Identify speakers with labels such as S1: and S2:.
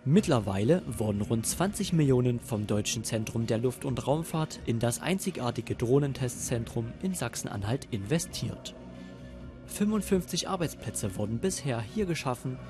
S1: Mittlerweile wurden rund 20 Millionen vom Deutschen Zentrum der Luft- und Raumfahrt in das einzigartige Drohnentestzentrum in Sachsen-Anhalt investiert. 55 Arbeitsplätze wurden bisher hier geschaffen